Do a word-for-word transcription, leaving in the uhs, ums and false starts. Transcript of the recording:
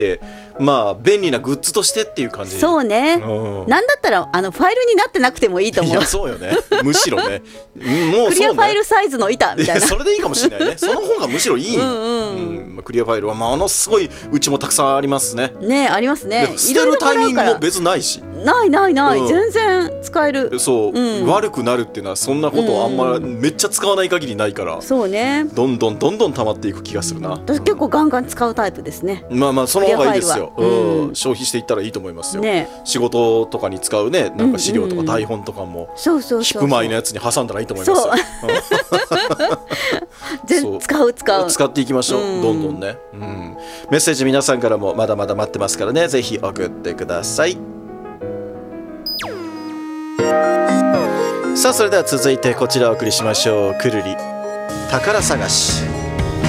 まあ便利なグッズとしてっていう感じ。 そうね、うん、なんだったらあのファイルになってなくてもいいと思う。 いやそうよね、むしろねもうそうね、 クリアファイルサイズの板みたいな。 それでいいかもしれないね。その方がむしろいい。うん、うんうん、クリアファイルはものすごいうちもたくさんありますね。 ねありますね。 捨てるタイミングも別ないし。 ないないない、 うん、 全然使える。 そう、うん、悪くなるっていうのはそんなことはあんま、うん、めっちゃ使わない限りないから。 そうね、 どんどんどんどん溜まっていく気がするな。 私結構ガンガン使うタイプですね。 まあまあその方がいいですよ、うんうん、消費していったらいいと思いますよ、ね、仕事とかに使うね、なんか資料とか台本とかもヒップマイのやつに挟んだらいいと思いますよ。 全使う使う使っていきましょう、うん、どんどんね、うん、メッセージ皆さんからもまだまだ待ってますからね、ぜひ送ってください。さあそれでは続いてこちらをお送りしましょう。くるり宝探し。